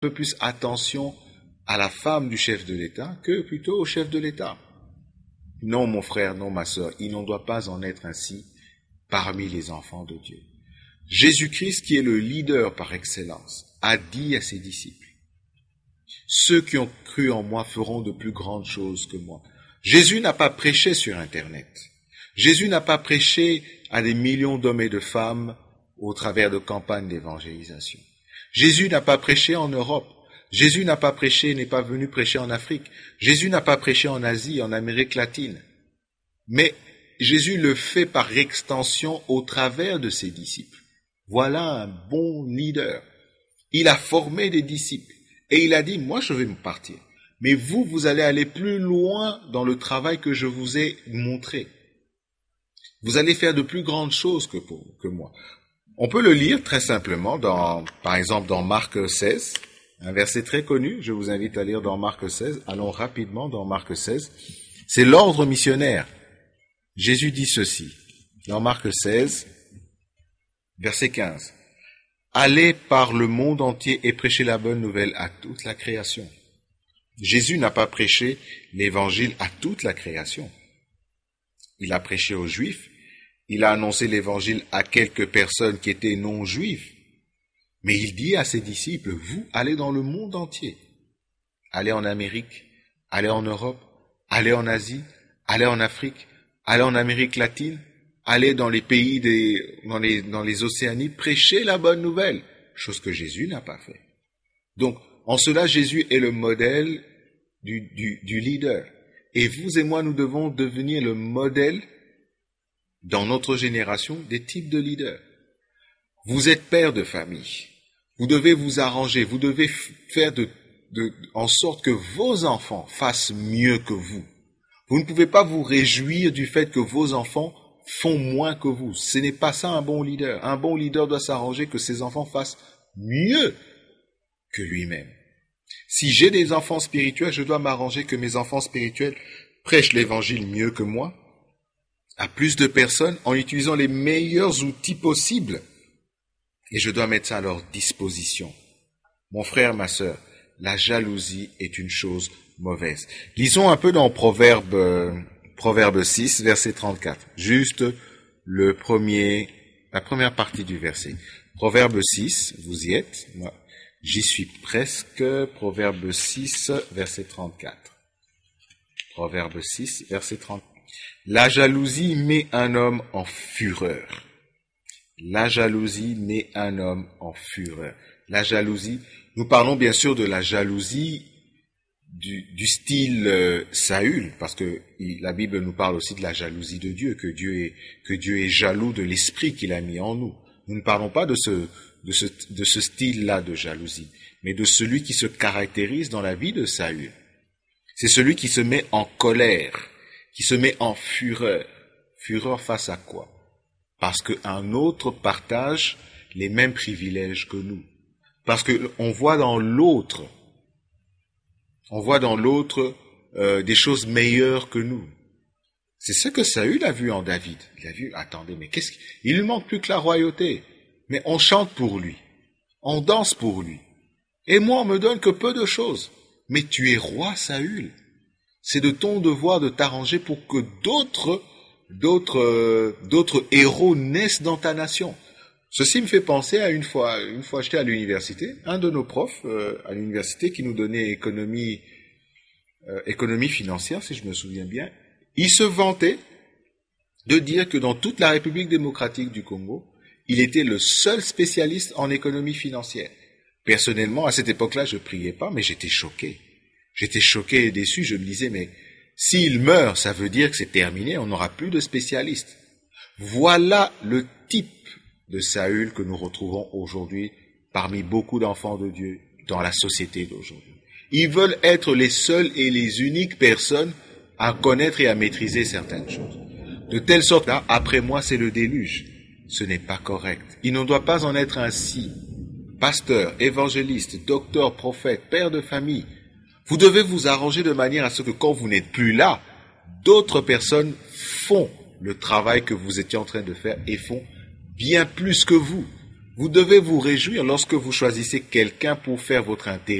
peu plus attention à la femme du chef de l'État que plutôt au chef de l'État. Non, mon frère, non, ma sœur, il n'en doit pas en être ainsi parmi les enfants de Dieu. Jésus-Christ, qui est le leader par excellence, a dit à ses disciples, « Ceux qui ont cru en moi feront de plus grandes choses que moi. » Jésus n'a pas prêché sur Internet. Jésus n'a pas prêché à des millions d'hommes et de femmes au travers de campagnes d'évangélisation. Jésus n'a pas prêché en Europe. Jésus n'a pas prêché, n'est pas venu prêcher en Afrique. Jésus n'a pas prêché en Asie, en Amérique latine. Mais Jésus le fait par extension au travers de ses disciples. Voilà un bon leader. Il a formé des disciples et il a dit, moi je vais me partir. Mais vous, vous allez aller plus loin dans le travail que je vous ai montré. Vous allez faire de plus grandes choses que moi. On peut le lire très simplement, par exemple dans Marc 16, un verset très connu. Je vous invite à lire dans Marc 16. Allons rapidement dans Marc 16. C'est l'ordre missionnaire. Jésus dit ceci, dans Marc 16, verset 15. « Allez par le monde entier et prêchez la bonne nouvelle à toute la création. » Jésus n'a pas prêché l'évangile à toute la création. Il a prêché aux Juifs, il a annoncé l'évangile à quelques personnes qui étaient non juives. Mais il dit à ses disciples, vous allez dans le monde entier. Allez en Amérique, allez en Europe, allez en Asie, allez en Afrique, allez en Amérique latine, allez dans les pays dans les Océanies, prêchez la bonne nouvelle, chose que Jésus n'a pas fait. Donc, en cela, Jésus est le modèle du leader. Et vous et moi, nous devons devenir le modèle dans notre génération des types de leaders. Vous êtes père de famille. Vous devez vous arranger. Vous devez faire en sorte que vos enfants fassent mieux que vous. Vous ne pouvez pas vous réjouir du fait que vos enfants font moins que vous. Ce n'est pas ça un bon leader. Un bon leader doit s'arranger que ses enfants fassent mieux que lui-même. Si j'ai des enfants spirituels, je dois m'arranger que mes enfants spirituels prêchent l'évangile mieux que moi, à plus de personnes, en utilisant les meilleurs outils possibles. Et je dois mettre ça à leur disposition. Mon frère, ma sœur, la jalousie est une chose mauvaise. Lisons un peu dans Proverbe 6, verset 34. Juste la première partie du verset. Proverbe 6, vous y êtes? Moi, j'y suis presque. Proverbe 6, verset 34. Proverbe 6, verset 34. La jalousie met un homme en fureur. La jalousie met un homme en fureur. La jalousie, nous parlons bien sûr de la jalousie du style Saül, parce que la Bible nous parle aussi de la jalousie de Dieu, que Dieu est jaloux de l'esprit qu'il a mis en nous. Nous ne parlons pas de ce style-là de jalousie, mais de celui qui se caractérise dans la vie de Saül. C'est celui qui se met en colère, qui se met en fureur. Fureur face à quoi? Parce qu'un autre partage les mêmes privilèges que nous. Parce que on voit dans l'autre des choses meilleures que nous. C'est ce que Saül a vu en David. Il a vu, attendez, mais il lui manque plus que la royauté. Mais on chante pour lui. On danse pour lui. Et moi, on me donne que peu de choses. Mais tu es roi, Saül. C'est de ton devoir de t'arranger pour que d'autres héros naissent dans ta nation. Ceci me fait penser à une fois j'étais à l'université, un de nos profs à l'université qui nous donnait économie financière, si je me souviens bien, il se vantait de dire que dans toute la République démocratique du Congo, il était le seul spécialiste en économie financière. Personnellement, à cette époque-là, je priais pas, mais j'étais choqué. J'étais choqué et déçu, je me disais, mais s'il meurt, ça veut dire que c'est terminé, on n'aura plus de spécialistes. Voilà le type de Saül que nous retrouvons aujourd'hui parmi beaucoup d'enfants de Dieu dans la société d'aujourd'hui. Ils veulent être les seules et les uniques personnes à connaître et à maîtriser certaines choses. De telle sorte là, après moi, c'est le déluge. Ce n'est pas correct. Il ne doit pas en être ainsi. Pasteur, évangéliste, docteur, prophète, père de famille, vous devez vous arranger de manière à ce que quand vous n'êtes plus là, d'autres personnes font le travail que vous étiez en train de faire et font bien plus que vous. Vous devez vous réjouir lorsque vous choisissez quelqu'un pour faire votre intérim.